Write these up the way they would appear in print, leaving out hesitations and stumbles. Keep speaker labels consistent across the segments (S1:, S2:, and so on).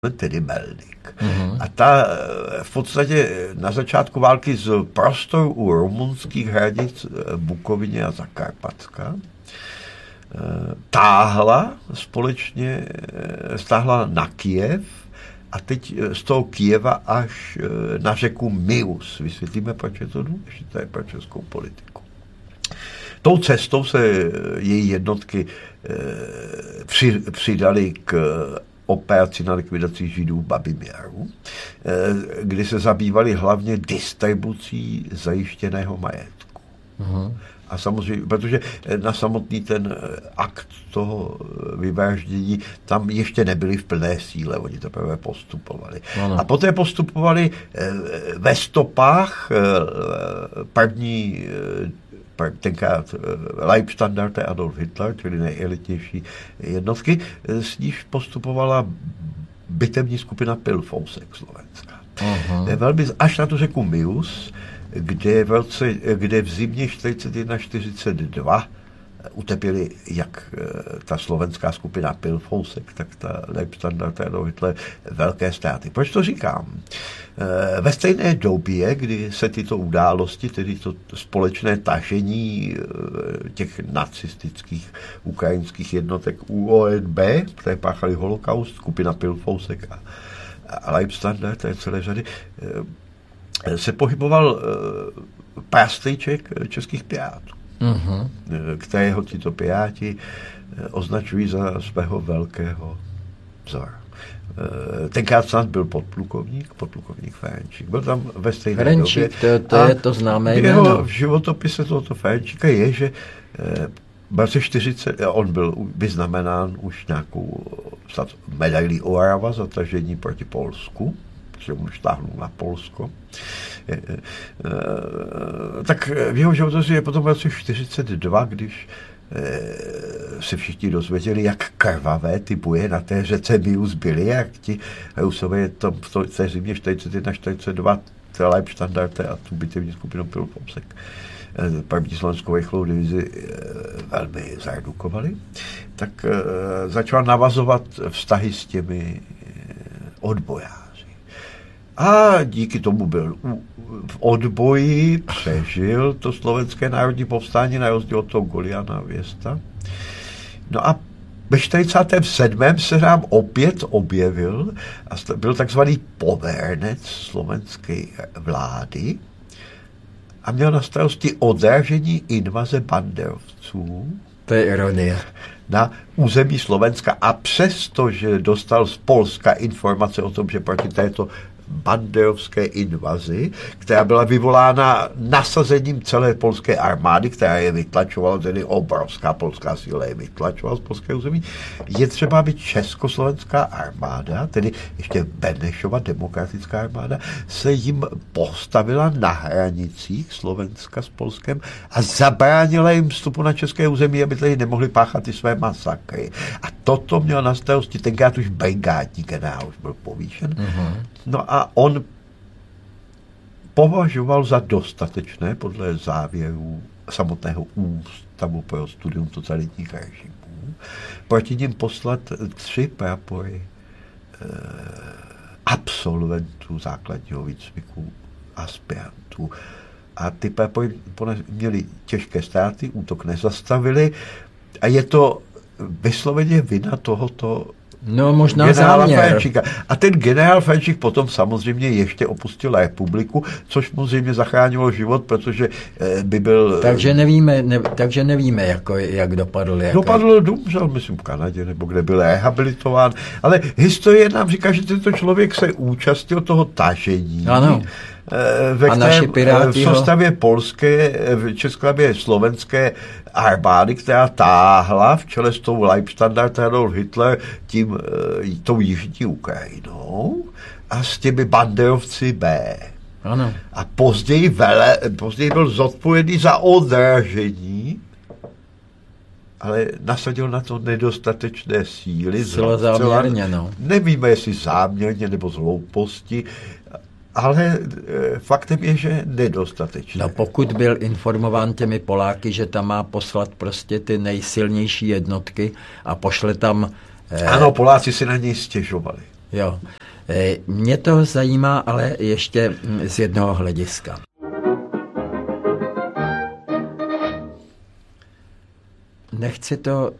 S1: tedy Melnik. A ta v podstatě na začátku války z prostoru u rumunských hranic Bukovině a Zakarpatska stáhla na Kyjev a teď z toho Kyjeva až na řeku Mius. Vysvětlíme, proč je to důležité pro českou politiku. Tou cestou se její jednotky přidaly k operaci na likvidaci Židů v Babymjaru, kdy se zabývali hlavně distribucí zajištěného majetku. A samozřejmě, protože na samotný ten akt toho vyvraždění tam ještě nebyli v plné síle, oni teprve postupovali. A poté postupovali ve stopách tenkrát Leibstandarte Adolf Hitler, čili nejelitnější jednotky, s níž postupovala bitevní skupina Pilfousek Slovenska. Velmi až na tu řeku Mius, kde v zimě 41-42 utrpěli jak ta slovenská skupina Pilfousek, tak ta Leibstandarte Adolf Hitler velké ztráty. Proč to říkám? Ve stejné době, kdy se tyto události, tedy to společné tažení těch nacistických ukrajinských jednotek UONB, které páchali holokaust, skupina Pilfousek a Leibstandarte celé řady, se pohyboval pástejček českých pirátů, kterého tito piráti označují za svého velkého vzora. Tenkrát snad byl podplukovník Ferenčík. Byl tam ve stejné
S2: Ferenčík,
S1: době.
S2: To je to známé jméno.
S1: V životopise tohoto Ferenčíka je, že v roce 40 on byl vyznamenán už nějakou medailí Orava za tažení proti Polsku, protože mu štáhnul na Polsko. Tak v jeho životopisu je potom v roce 42, když se všichni dozvěděli, jak krvavé ty boje na té řece Mius byly, jak ti Rusové v té zimě 41-42 Leibstandarte a tu bitevní skupinu Pilfousek první slovenskou rychlou divizi velmi zaredukovali, tak začal navazovat vztahy s těmi odbojáři. A díky tomu byl v odboji, přežil to slovenské národní povstání na rozdíl od toho Goliana Věsta. No a ve 47. se nám opět objevil a byl takzvaný povernec slovenské vlády a měl na starosti odražení invaze banderovců.
S2: To je ironie.
S1: Na území Slovenska a přesto, že dostal z Polska informace o tom, že proti této banderovské invazi, která byla vyvolána nasazením celé polské armády, která je vytlačovala, tedy obrovská polská síla je vytlačovala z polského území, je třeba, aby československá armáda, tedy ještě Benešova demokratická armáda, se jim postavila na hranicích Slovenska s Polskem a zabránila jim vstupu na české území, aby tady nemohli páchat ty své masakry. A toto měl na starosti tenkrát už brigádní generál, už byl povýšen. No a on považoval za dostatečné podle závěrů samotného Ústavu pro studium totalitních režimů proti nim poslat 3 prapory absolventů základního výcviku, aspirantů. A ty prapory měly těžké ztráty, útok nezastavili a je to vysloveně vina tohoto
S2: možná záměr.
S1: A ten generál Ferenčík potom samozřejmě ještě opustil republiku, což mu zřejmě zachránilo život, protože by byl...
S2: Takže nevíme, jak dopadl.
S1: Dopadl, umřel, myslím, v Kanadě, nebo kde byl rehabilitován. Ale historie nám říká, že tento člověk se účastnil toho tažení.
S2: Ano.
S1: V soustavě polské, v České slovenské armády, která táhla v čele s tou Leibstandarte Adolf Hitler tou jižní Ukrajinou a s těmi banderovci B.
S2: Ano.
S1: A později byl zodpovědný za odražení, ale nasadil na to nedostatečné síly.
S2: Záměrně,
S1: Nevíme, jestli záměrně nebo z hlouposti, ale faktem je, že nedostatečné.
S2: No pokud byl informován těmi Poláky, že tam má poslat prostě ty nejsilnější jednotky a pošle tam...
S1: Ano, Poláci si na něj stěžovali.
S2: Jo. Mě to zajímá, ale ještě z jednoho hlediska. Nechci to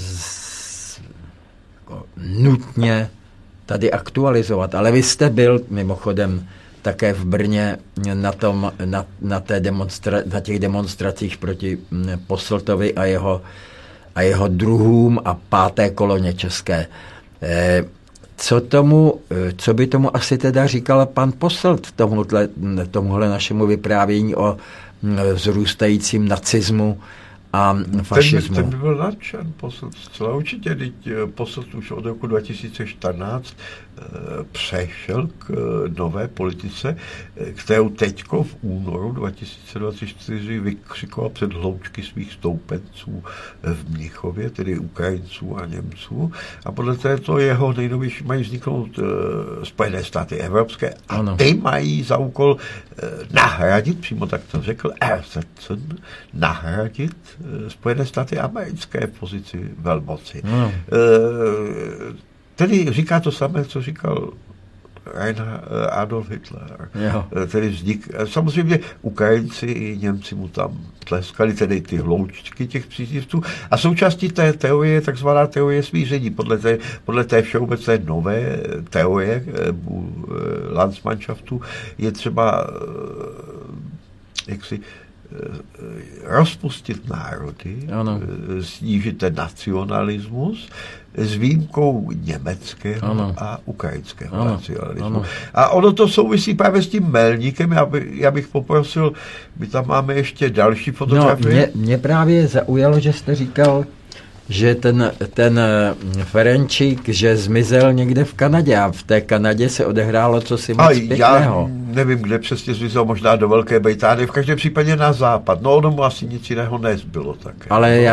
S2: nutně tady aktualizovat, ale vy jste byl mimochodem také v Brně na těch demonstracích proti Posseltovi a jeho druhům a 5. koloně české. Co by tomu asi teda říkal pan Posselt tomuhle našemu vyprávění o vzrůstajícím nacismu a fašismu?
S1: Ten by byl nadšen, Posselt, zcela určitě. Posselt už od roku 2014 přešel k nové politice, kterou teďko v únoru 2024 vykřikoval před hloučky svých stoupenců v Mnichově, tedy Ukrajinců a Němců. A podle této jeho nejnovější mají vzniknout Spojené státy evropské a ty mají za úkol nahradit, přímo tak to řekl Ersetsen, nahradit Spojené státy americké v pozici velmoci. Tedy říká to samé, co říkal Adolf Hitler. Tedy vznik. Samozřejmě Ukrajinci i Němci mu tam tleskali, tedy ty hloučky těch příznivců. A součástí té teorie je takzvaná teorie smíření. Podle té všeobecné nové teorie Landsmannschaftu je třeba rozpustit národy, snížit ten nacionalismus s výjimkou německého a ukrajinského nacionalismu. A ono to souvisí právě s tím Melníkem. Já bych poprosil, my tam máme ještě další fotografie.
S2: Mě právě zaujalo, že jste říkal, že ten Ferenčík, že zmizel někde v Kanadě a v té Kanadě se odehrálo cosi moc pěkného.
S1: Já nevím, kde přesně zmizel, možná do Velké Británie, v každém případě na západ. No ono mu asi nic jiného nezbylo také.
S2: Ale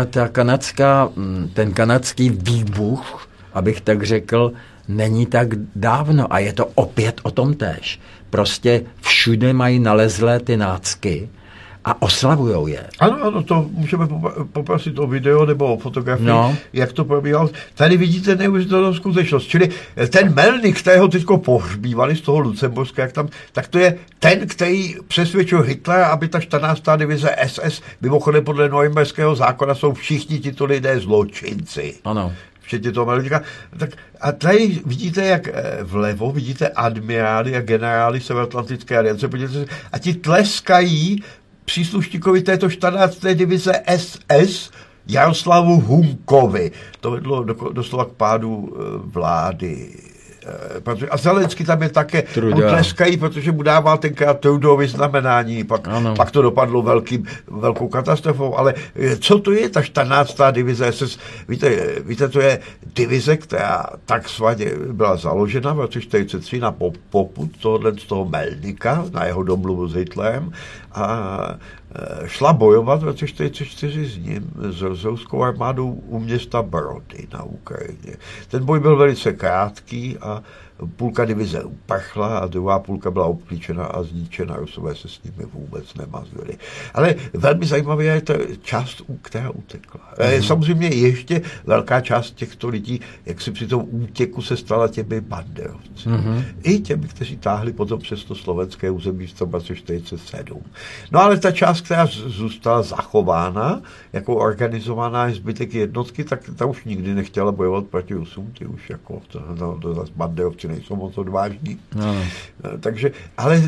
S2: ten kanadský výbuch, abych tak řekl, není tak dávno a je to opět o tom též. Prostě všude mají nalezlé ty nácky a oslavujou je.
S1: Ano, to můžeme poprosit o video nebo o fotografii, jak to probíhalo. Tady vidíte neuvěřitelnou skutečnost. Čili ten Melnik, kterého teďko pohřbívali z toho Lucemburska, tak to je ten, který přesvědčil Hitlera, aby ta 14. divize SS, mimochodem podle Norimberského zákona jsou všichni tito lidé zločinci.
S2: Ano.
S1: Včetně toho Melníka. A tady vidíte, jak vlevo, vidíte admirály a generály Severoatlantické aliance, a ti tleskají příslušníkovi této 14. divize SS Jaroslavu Hunkovi. To vedlo doslova k pádu vlády. A Zelenský tam je také tleskají, protože mu dával tenkrát Trudeau vyznamenání, pak to dopadlo velkou katastrofou, ale co to je ta 14. divize SS? Víte, to je divize, která takzvaně byla založena v roce 1943 na popud z toho Melnika, na jeho domluvu s Hitlerem a šla bojovat v roce 1944 s ruskou armádou u města Brody na Ukrajině. Ten boj byl velice krátký a půlka divize uprchla a druhá půlka byla obklíčena a zničena. Rusové se s nimi vůbec nemazili. Ale velmi zajímavé je ta část, která utekla. Samozřejmě ještě velká část těchto lidí, jak si při tom útěku se stala těmi banderovci. I těmi, kteří táhli potom přes to slovenské území v roce 1947. No ale ta část, která zůstala zachována, jako organizovaná zbytek jednotky, tak ta už nikdy nechtěla bojovat proti Rusům, ty už jako to banderovci nejsou moc odvážní. Takže, ale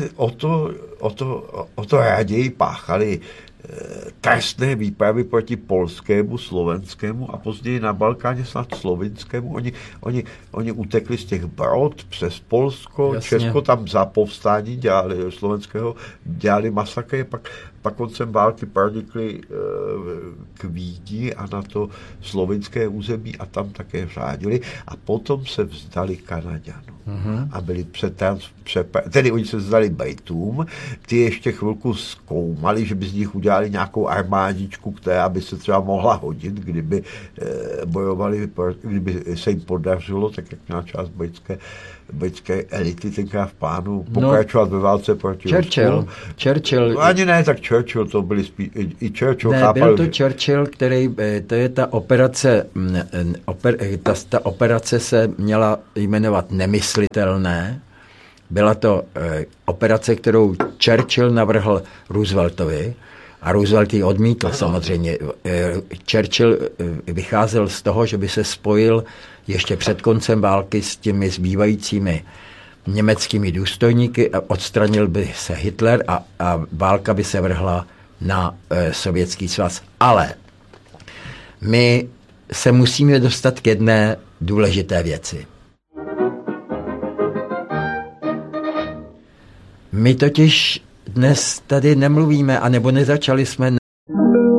S1: o to raději páchali trestné výpravy proti polskému, slovenskému a později na Balkáně snad slovinskému. Oni utekli z těch Brod přes Polsko, Česko tam za povstání slovenského dělali masakry, pak koncem války pronikli k Vídni a na to slovinské území a tam také řádili a potom se vzdali Kanaďanům. a byli tedy oni se vzdali Britům, ty ještě chvilku zkoumali, že by z nich udělali nějakou armádičku, která by se třeba mohla hodit, kdyby bojovali, kdyby se jim podařilo, tak jak měla část britské elity tenkrát v plánu pokračovat ve válce proti
S2: Churchill.
S1: No, ani ne, tak Churchill, to byli i Churchill
S2: chápal. Byl to Churchill, který, to je ta operace, ta operace se měla jmenovat Nemyslitelné. Byla to operace, kterou Churchill navrhl Rooseveltovi a Roosevelt ji odmítl samozřejmě. Churchill vycházel z toho, že by se spojil ještě před koncem války s těmi zbývajícími německými důstojníky a odstranil by se Hitler a válka by se vrhla na Sovětský svaz. Ale my se musíme dostat k jedné důležité věci. My totiž dnes tady nemluvíme, anebo nezačali jsme